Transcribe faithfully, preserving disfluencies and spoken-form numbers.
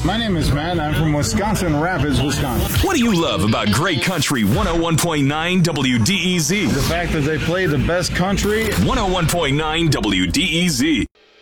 My name is Matt. I'm from Wisconsin Rapids, Wisconsin. What do you love about Great Country one oh one point nine W D E Z? The fact that they play the best country. one oh one point nine W D E Z.